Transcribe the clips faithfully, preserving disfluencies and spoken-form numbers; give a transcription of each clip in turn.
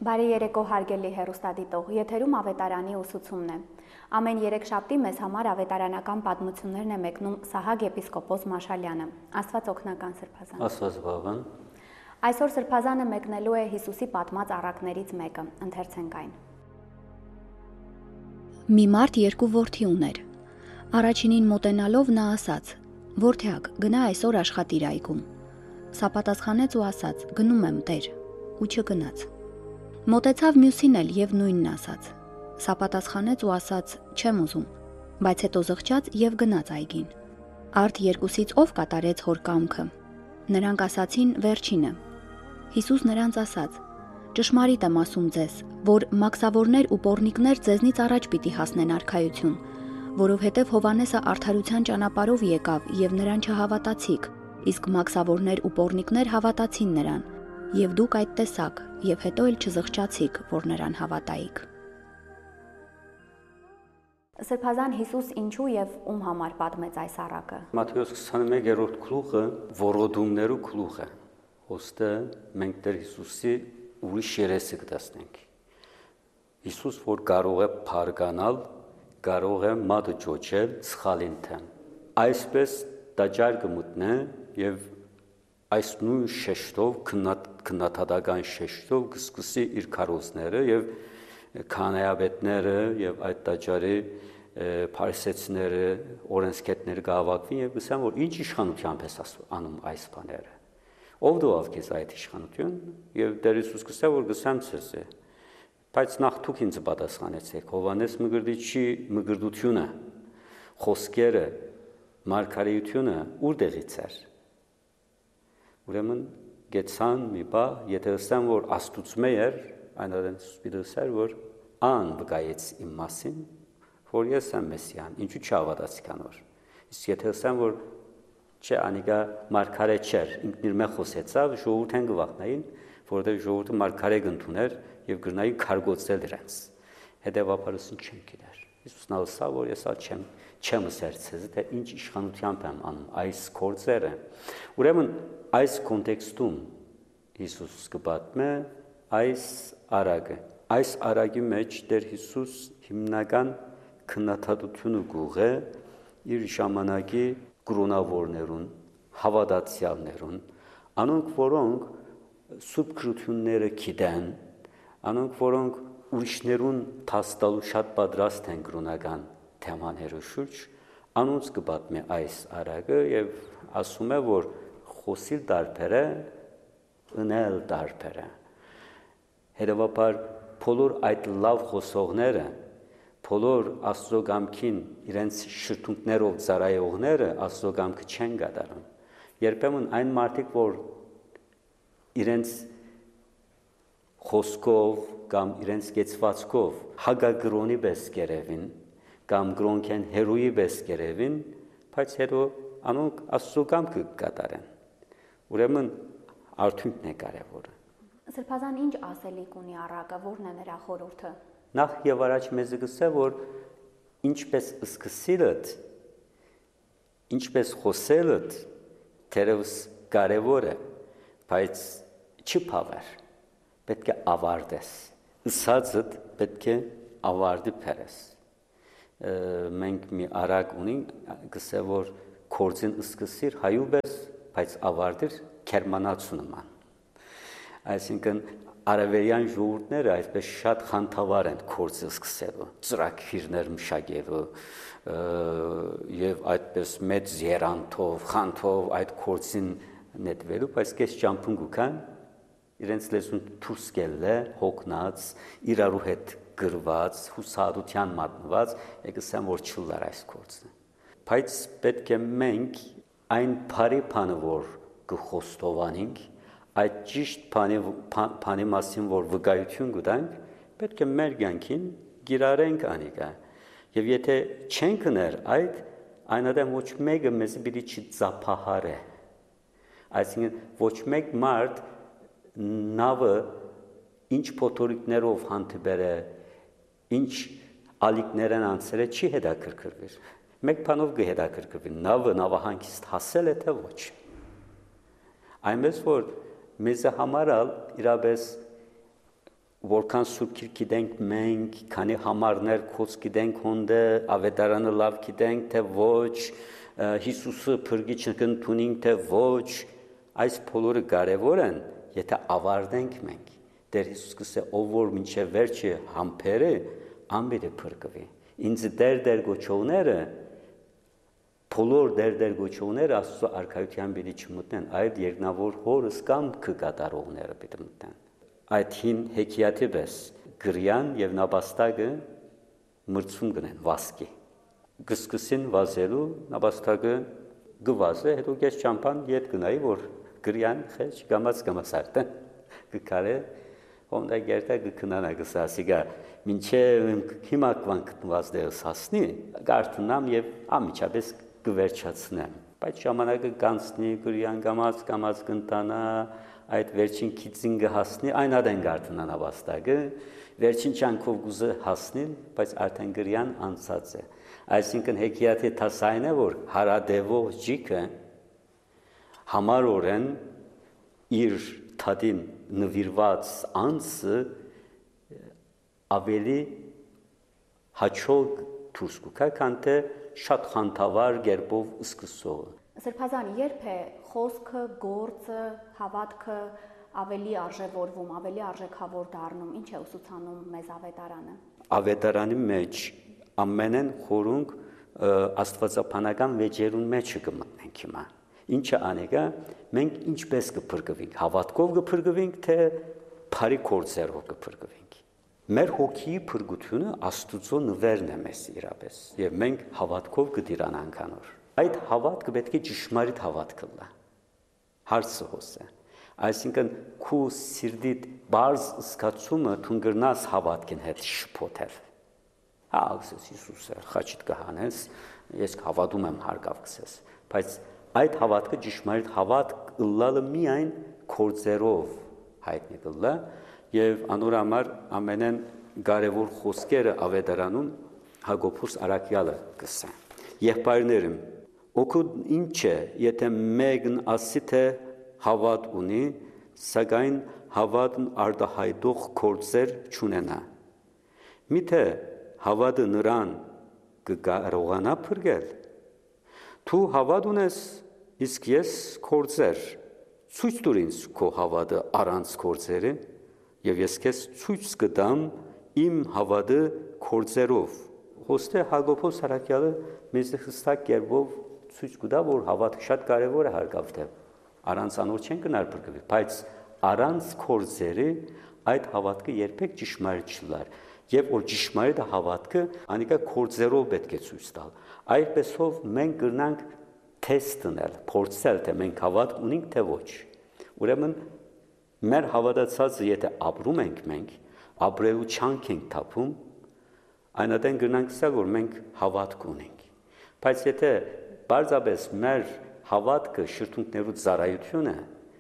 Բարի երեկո հարգելի հեռուստադիտող, եթերում ավետարանի ուսուցումն է։ Ամեն երեքշաբթի մեզ համար ավետարանական պատմություններն է մեկնում Սահակ եպիսկոպոս Մաշալյանը։ Աստված օգնական սրբազան։ Աստված բավան։ Այսօր սրբազանը մեկնելու է Հիսուսի պատմած առակներից մեկը, ընթերցենք այն։ Մի մարդ երկու որդի ուներ։ Առաջինին մոտենալով նա ասաց. «Որդյակ, գնա այսօր աշխատիր այգում»։ Սա պատասխանեց ու ասաց. «Գնում եմ, Տեր», ու չգնաց։ Մոտեցավ մյուսին էլ եւ նույնն ասաց։ Սա պատասխանեց ու ասաց. «Չեմ ուզում», բայց հետո զղջաց եւ գնաց այգին։ Արդ երկուսից ով կատարեց հոր կամքը։ Նրանք ասացին վերջինը։ Հիսուս նրանց ասաց. «Ճշմարիտ եմ ասում ձեզ, որ մաքսավորներ ու պոռնիկներ ձեզնից առաջ պիտի հասնեն արքայություն, որովհետև Հովհաննեսը արդարության ճանապարհով եկավ եւ նրան չհավատացիք, իսկ մաքսավորներ ու պոռնիկներ հավատացին նրան, եւ դուք այդ տեսաք, եւ հետո էլ չզղջացիք, որ նրան հավատայիք»։ Սրբազան Հիսուս ինչու եւ ում համար պատմեց այս առակը։ Մատթեոս քսաներորդ գլուխը որոդումներու գլուխ է։ Ոստը մենք Տեր Հիսուսի ուրիշ երեսը կտեսնենք։ Հիսուս, որ կարող է փարգանալ, կարող է մատը ճոճել, սխալին թեն։ Այսպես տաճար կմտնե եւ այս նույն շեշտով քննադատական շեշտով կսկսի իր քարոզները եւ քանայաբետները եւ այդ տաճարի փարիսեցիները օրենսգետները գավակվին եւ գսան որ ինչ իշխանությամբ է անում այս բաները։ Ով դուավ քեզ այդ իշխանություն եւ Տեր Հիսուս գսա որ գսամ ցես է։ Բայց նախ դուք ինձ պատասխանեցեք Հովհաննես Մկրտիչի մկրտությունը, խոսքերը, մարգարեությունը ուր դեղից էր։ Ուրեմն գեցան մի բա, եթե ասեմ որ Աստուծմե էր, այնադեն սպիտուսեր որ ան վկայեց իմ մասին, որ ես եմ Մեսիան, ինչու չհավատացիք անոր։ Իսկ եթե ասեմ որ չէ անիկա մարգարե չէր, ինքն իր մե խոսեցավ, ժողովուրդն գվախնային, որովհետև ժողովուրդը մարգարե կընդուներ եւ գրնայի քարգոցել դրանց։ Հետևաբար ուսին չեմ գիտեր։ Հիսուսն ասա որ ես ալ չեմ չեմ սերցեզ, թե ինչ իշխանությամբ եմ անում այս գործերը։ Ուրեմն այս կոնտեքստում Հիսուս կպատմե այս արագը։ Այս արագի մեջ Տեր Հիսուս հիմնական քննադատությունը գուղե իր ժամանակի կրոնավորներուն, հավատացյալներուն, անոնք որոնք սուրբ քրությունները գիտեն, անոնք որոնք ուրիշներուն թաստալու շատ պատրաստ են կրոնական թեմաներու շուրջ, անոնց կպատմի այս արագը եւ ասում է որ խոսիլ տարբեր է, ունել տարբեր է։ Հետևաբար բոլոր այդ լավ խոսողները, բոլոր Աստծո կամքին իրենց շրթունքներով ծառայողները Աստծո կամքը չեն կատարում։ Երբեմն այն մարդիկ, որ իրենց խոսքով կամ իրենց կեցվածքով հագագրոնի պես կերևին կամ գրոնքեն հերոյի պես կերևին, բայց հետո անոնք Աստծո կամքը կատարեն։ Ուրեմն արդյունքն է կարևորը։ Սրբազան ինչ ասելիք ունի առակը, որն է նրա խորհուրդը։ Նախ եւ առաջ մեզ գսե որ ինչպես սկսիլդ, ինչպես խոսելդ թերևս կարևոր է, բայց չփավեր, պետք է ավարտես, ըսածդ պետք է ավարտի փերես։ Մենք մի արակ ունենք, գսե որ կորձին սկսիր հայուբես, բայց ավարտիր քերմանացու նման։ Այսինքն արևելյան ժողովուրդները այսպես շատ խանդավառ են կորձը սկսելու, ծրագիրներ մշակելու եւ այդպես մեծ երանթով, խանդով այդ կորձին նետվելու, բայց կես ճամփուն գուքան իրենց լեզուն դուրս գելը, հոգնած, իրարու հետ գրված, հուսահատության մատնված, եկսեմ որ չլար այս կորձը։ Բայց պետք է մենք այն բարի բանը որ կխոստովանենք, այդ ճիշտ բանի մասին որ վկայություն կտանք, պետք է մեր կյանքին գիրառենք անիկա։ Եվ եթե չենք ներ այդ, այնադեմ ոչ մեկը մեզ պիտի չծափահարե։ Այսինքն ոչ մեկ մարդ նավը ինչ փոթորիկներով հանդիպեր է, ինչ ալիքներ են անցել է, չի հետաքրքրվիր։ Մեկ բանով կհետաքրքրվի, նավը նավահանգիստ հասել է թե ոչ։ Այնպես որ մեզ համարալ իրապես որքան սուրբ գիրք գիտենք մենք, քանի համարներ կոց գիտենք հոնդը, ավետարանը լավ գիտենք, թե ոչ, Հիսուսը փրկիչը կընդունենք, թե ոչ, այս բոլորը կարևոր են, եթե ավարտենք մենք։ Տեր Հիսուս կսե ով որ մինչև վերջը համբերը, ամբերը փրկվի։ Ինձ դեր դեր գոչողները, բոլոր դեր դեր գոչողները Աստծո արքայության բիդի չմտնեն, այդ երկնավոր հորս կամ կկատարողները պիտի մտնեն։ Այդ հին հեքիաթի պես գրյան եւ նաբաստակը մրցում գնեն վասկի։ Գսկսին վազելու նաբաստակը գվազը, հետո կես ճամփան ետ գնայի, որ գրյան խեչ գամած գամած արտը գկարե Onda gerdə qıkınana qısasıqa minçə հիմա կվանքնված դերս հասնի գարտունամ եւ ամիջապես կվերջացնեմ բայց ժամանակը կանցնի գրյան գամած գամած կընտանա այդ վերջին քիծինգը հասնի այն ադեն գարտունանա վաստակը վերջին ճանկով գուզը հասնի բայց արդեն գրյան անցած է այսինքն հեքիաթի տասային է որ հարադևող ջիկը համարորեն իր թադին նվիրված անձը ավելի հաճող դուրս կգա, քան թե շատ խանդավառ կերպով սկսողը։ Սրբազան, երբ է խոսքը, գործը, հավատքը ավելի արժևորվում, ավելի արժեքավոր դառնում, ինչ է ուսուցանում մեզ ավետարանը։ Ավետարանի մեջ ամենեն խորունգ աստվածապանական վեճերուն մեջ կմտնենք հիմա։ Ինչը անեգա, մենք ինչպես կփրկվենք, հավատքով կփրկվենք, թե բարի գործերով կփրկվենք։ Մեր հոգի փրկությունը Աստծո նվերն է մեզ իրապես, եւ մենք հավատքով կդիրանանք անոր։ Այդ հավատքը պետք է ճշմարիտ հավատք լա։ Հարցը հոսը։ Այսինքն քու սիրտիդ բարձ սկացումը թունգրնաս հավատքին հետ շփոթել։ Հա, ասես Հիսուսը, խաչիդ կհանես, ես հավատում եմ հարգավ կսես, բայց այդ հավատքը ճշմարիտ հավատք ըլլալը միայն կորձերով հայտնի կլա եւ անոր համար ամենեն կարևոր խոսքերը ավետարանում Հակոբոս Արաքյալը կսա։ Եղբայրներım, օգուտ ինչ է, եթե մեկն ասի թե հավատ ունի, սակայն հավատն արտահայտող կորձեր չունենա։ Միթե հավատը նրան կկարողանա փրկել։ Դու հավատ ունես, իսկ ես կորձեր, ցույց տուր ինձ քո հավատը առանց կորձերը, եւ ես քեզ ցույց կտամ իմ հավատը կորձերով։ Ոստե Հակոբոս Արաքյալը մեզ հստակ կերպով ցույց կտա, որ հավատը շատ կարեւոր է հարգավ թե առանց անոր չեն կնար փրկվել, բայց առանց կորձերը այդ հավատքը երբեք ճշմարիտ չլար։ Եվ որ ճշմարիտ հավատքը անիկա կորձերով պետք է ցույց տալ։ Այդպեսով մենք կրնանք թեստ ունել, փորձել թե մենք հավատ ունենք թե ոչ։ Ուրեմն մեր հավատացածը եթե ապրում ենք մենք, ապրելու չանք ենք թափում, այնադեն կրնանք ասել որ մենք հավատք ունենք։ Բայց եթե բարձրապես մեր հավատքը շրթունքներու ծառայությունը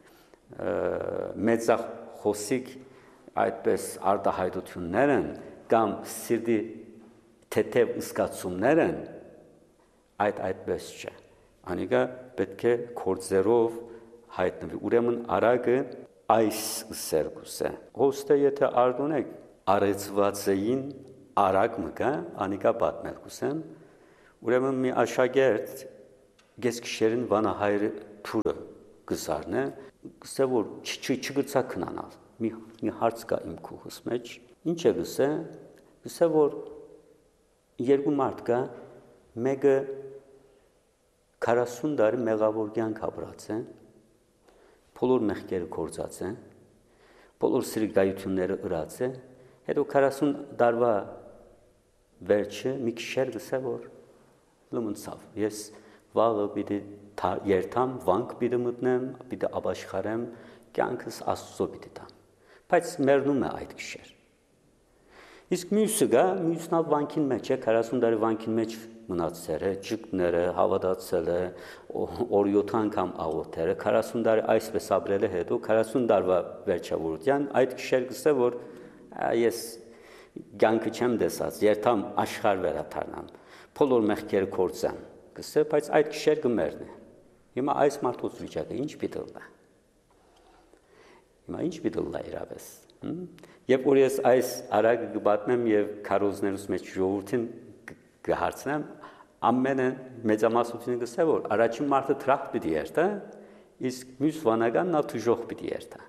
մեծախոսիկ այդպես արտահայտություններ են կամ սիրտի թեթև զգացումներ են, այդ այդպես չէ։ Անիկա պետք է կորձերով հայտնվի։ Ուրեմն արագը այս սերգուս է։ Ոստե եթե արդունեք արեցվածային արագ մկա, անիկա պատմել կուսեմ, ուրեմն մի աշակերտ գեսքշերին վանահայրը թուրը գսարն է, գսե որ չգծա քնանալ, մի հարց կա իմ քուհուս մեջ, ինչ է գսե, գսե որ երկու մարդ կա, մեկը քառասուն տարի մեղավոր կյանք ապրած է, բոլոր մեղքերը կործած է, բոլոր սրիկայությունները ըրած է, հետո քառասուն տարվա վերջը մի քիշեր գսե որ լմնցավ, ես վաղը պիտի երթամ, վանք պիտի մտնեմ, պիտի ապաշխարեմ, կյանքս Աստծո պիտի տամ, բայց մեռնում է այդ քիշեր։ Իսկ մյուսը գա, մյուսն ալ վանքին մեջ է, քառասուն տարի վանքին մեջ մնացել է, ճկները հավատացել է, օրյոթ անգամ աղոթել է, քառասուն տարի այսպես ապրել է հետո, քառասուն տարվա վերջավորության այդ քիշեր գսե որ ես կյանքը չեմ դեսած, երթամ աշխարհ վերադառնամ, բոլոր մեղքերը կործեմ, գսե, բայց այդ քիշեր գմերն է։ Հիմա այս մարդոց վիճակը ինչ պիտի լա։ Հիմա ինչ պիտի լա իրավես։ Երբ որ ես այս արագը կպատմեմ եւ քարոզներուս մեջ ժողովրդին կհարցնեմ, ամենը մեծամասնությունը կսե որ առաջին մարդը թրախտ պիտի երթա, իսկ մյուս վանականն ալ թուժող պիտի երթա։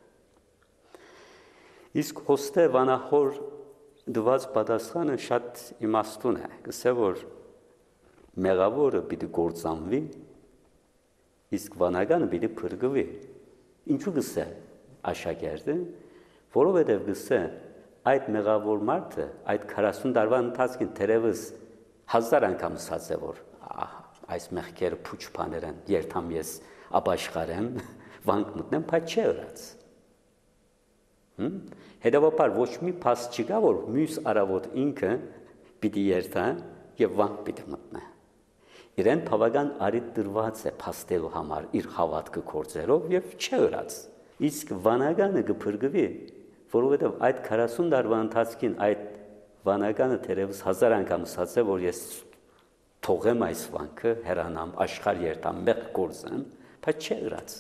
Իսկ հոստե վանախոր դված պատասխանը շատ իմաստուն է, կսե որ մեղավորը պիտի գործանվի, իսկ վանականը պիտի փրկվի։ Ինչու կսե աշակերտը, որովհետև կսե այդ մեղավոր մարդը այդ քառասուն տարվա ընթացքին թերևս հազար անգամ ասած է որ այս մեղքերը փուչ բաներ են, երթամ ես ապաշխարեմ, վանք մտնեմ, բայց չէ ըրած։ Հետևաբար ոչ մի փաստ չկա, որ մյուս արավոտ ինքը պիտի երթա եւ վանք պիտի մտնա։ Իրեն բավական արիտ դրված է փաստելու համար իր հավատքը կործերով եւ չէ ըրած։ Իսկ վանականը կփրկվի, որովհետեւ այդ քառասուն տարվա ընթացքին այդ վանականը թերևս հազար անգամ ասած է, որ ես թողեմ այս վանքը, հեռանամ, աշխարհ երթամ, մեղք գործեմ, բայց չէ ըրած։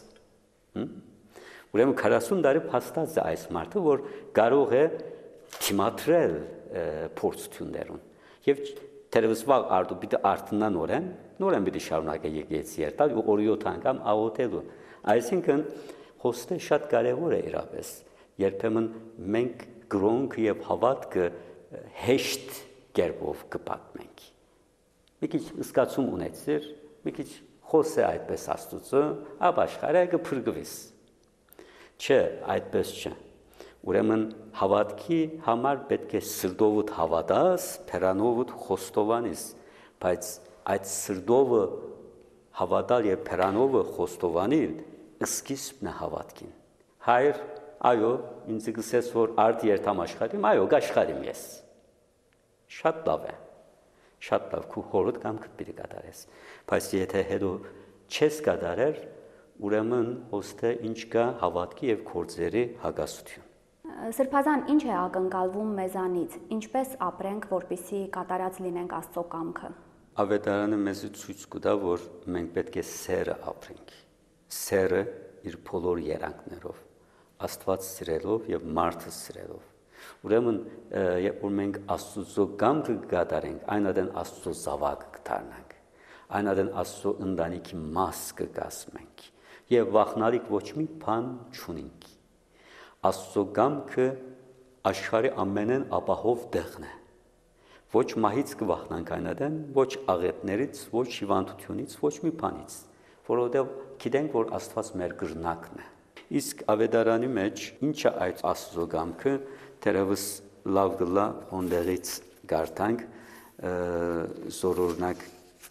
Ուրեմն քառասուն տարի փաստած է այս մարդը, որ կարող է թիմադրել փորձություններուն եւ թերևս վաղ արդու պիտի արթնա նորեն, նորեն պիտի շարունակե եկեղեցի երթալ ու օրիոթ անգամ աղոթելու։ Այսինքն հոստը շատ կարևոր է իրապես։ Երբեմն մենք գրոնք եւ հավատքը հեշտ կերպով կպատմենք։ Մի քիչ զգացում ունեցիր, մի քիչ խոսե այդպես Աստծո, ապաշխարը կփրկվես։ Չէ, այդպես չէ։ Ուրեմն հավատքի համար պետք է սրտովդ հավատաս, փերանովդ խոստովանես, բայց այդ սրտովը հավատալ եւ փերանովը խոստովանել սկիզբն է հավատքին։ Հայր, այո, ինձ գսես որ արդ երթամ աշխարհին, այո, գաշխարիմ ես։ Շատ լավ է։ Շատ լավ քու հորդ կամքը պիտի կատարես։ Բայց եթե հետո չես կատարեր, ուրեմն հոստե ինչ կա հավատքի եւ գործերի հագասություն։ Սրբազան ինչ է ակնկալվում մեզանից, ինչպես ապրենք, որպեսզի կատարած լինենք Աստծո կամքը։ Ավետարանը մեզ ցույց կտա, որ մենք պետք է սերը ապրենք։ Սերը իր բոլոր երանգներով, Աստված սիրելով եւ մարդը սիրելով։ Ուրեմն երբ որ մենք Աստծո կամքը կատարենք, այնադեն Աստծո զավակ կդառնանք։ Այնադեն Աստծո ընտանիքի մաս կգազմենք եւ վախնալիք ոչ մի բան չունենք։ Աստծո կամքը աշխարհի ամենեն ապահով տեղն է։ Ոչ մահից կվախնանք այնադեն, ոչ աղետներից, ոչ հիվանդությունից, ոչ մի բանից, որովհետեւ գիտենք, որ Աստված մեր գրնակն է։ Իսկ ավետարանի մեջ ինչ է այդ Աստծո կամքը, թերևս լավ գլա հոնդերից գարտանք զորօրինակ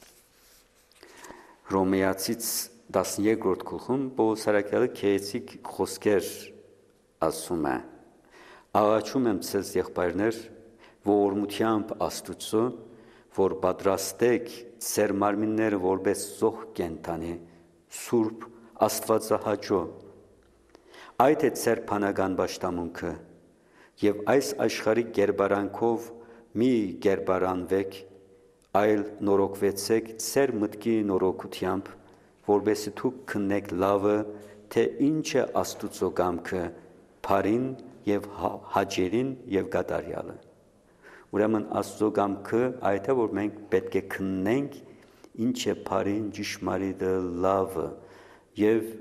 Հռոմեացից տասներկրորդ գլխում Պողոս Արաքյալը քեեցիկ խոսքեր ասում է. Աղաչում եմ ցեզ եղբայրներ, ողորմությամբ Աստուծո, որ պատրաստեք ձեր մարմինները որպես զոհ կենդանի, սուրբ, աստվածահաճո, այդ է ձեր բանական պաշտամունքը, եւ այս աշխարհի գերբարանքով մի գերբարանվեք, այլ նորոգվեցեք ձեր մտքի նորոգությամբ, որովհետեւ դուք քննեք լավը, թե ինչ է Աստուծո կամքը, բարին եւ հաճերին եւ գադարյալը։ Ուրեմն Աստծո կամքը այդ է, որ մենք պետք է քննենք ինչ է բարին, ճշմարիտը, լավը եւ